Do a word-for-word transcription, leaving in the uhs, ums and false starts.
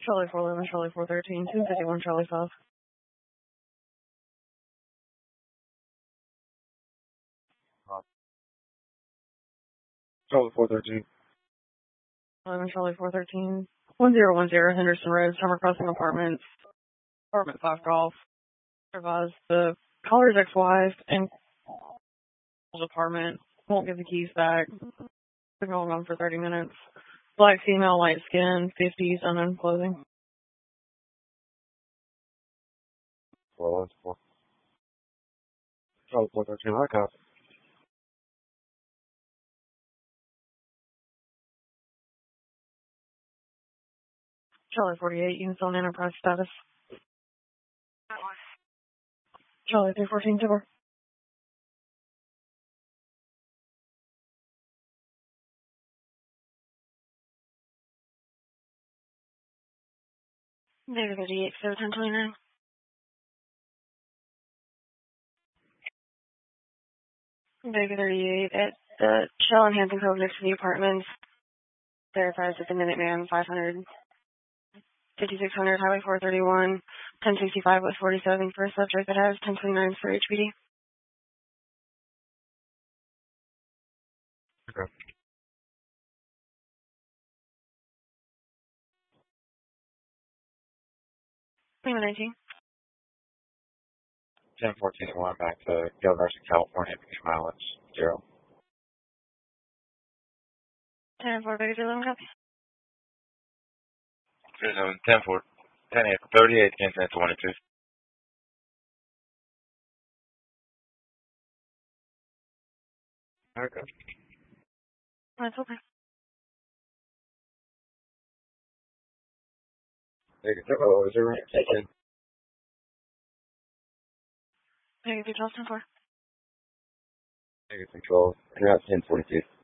Charlie four eleven, Charlie four thirteen, two fifty-one, Charlie five. Uh, Charlie four thirteen. eleven, Charlie four thirteen, one zero one zero Henderson Road, Summer Crossing Apartments, Apartment five Golf. Advised the caller's ex-wife and apartment won't give the keys back. Been going on for thirty minutes. Black female, light skin, fifties, unknown clothing. four eleven, four. Charlie four thirteen, I got. Charlie forty-eight, units on enterprise status. Charlie three fourteen, Timber. Vega thirty-eight, so ten twenty-nine. Vega thirty-eight, at the Shell and Hampton Cove next to the apartments. Verifies at the Minuteman, five hundred, fifty-six hundred, Highway four thirty-one, ten sixty-five, West forty-seven, for a subject that has ten twenty-nine for H P D. Okay. Lima nineteen. ten fourteen, one back to Governors of California, Beach mileage, zero. ten four, Vega eleven, copy. ten four, ten eight, thirty-eight, ten twenty-two. Okay. That's okay. Take it. Oh, is there taken? Vega three twelve, ten four. Take it control. You're at ten forty-two.